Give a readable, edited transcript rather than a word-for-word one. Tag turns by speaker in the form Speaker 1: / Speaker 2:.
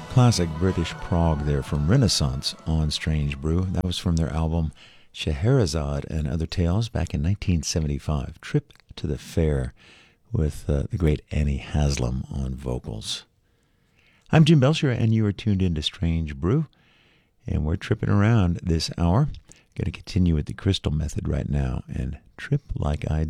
Speaker 1: Classic British prog there from Renaissance on Strange Brew. That was from their album Scheherazade and Other Tales back in 1975. Trip to the Fair with the great Annie Haslam on vocals. I'm Jim Belcher, and you are tuned into Strange Brew, and we're tripping around this hour. Going to continue with the Crystal Method right now and trip like I